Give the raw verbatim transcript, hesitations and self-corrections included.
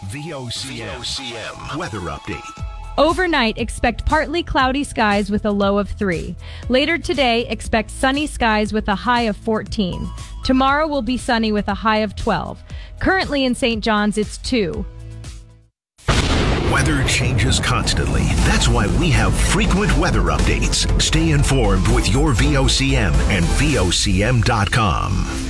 V O C M weather update. Overnight, expect partly cloudy skies with a low of three. Later today, expect sunny skies with a high of fourteen. Tomorrow will be sunny with a high of twelve. Currently in Saint John's, it's two. Weather changes constantly. That's why we have frequent weather updates. Stay informed with your V O C M and V O C M dot com.